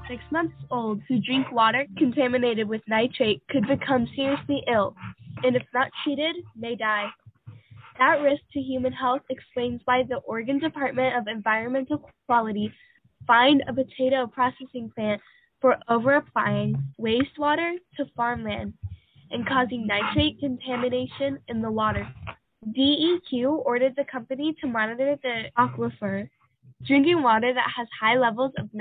6 months old who drink water contaminated with nitrate could become seriously ill, and if not treated, may die. That risk to human health explains why the Oregon Department of Environmental Quality fined a potato processing plant for over-applying wastewater to farmland and causing nitrate contamination in the water. DEQ ordered the company to monitor the aquifer. Drinking water that has high levels of